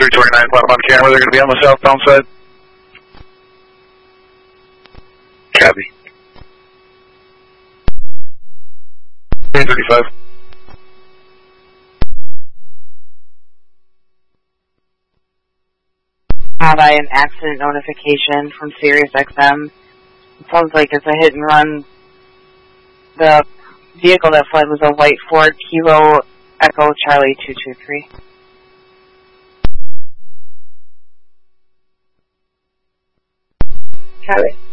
329 bottom on camera. They're going to be on the southbound side. Copy. 335. Had I an accident notification from SiriusXM? It sounds like it's a hit and run. The vehicle that fled was a white Ford Kilo Echo Charlie 223. Copy.